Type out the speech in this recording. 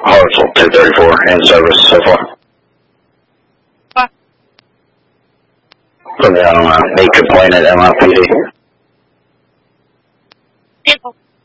Hartsville 234 in service so far. Put me on a need complaint at MIPD.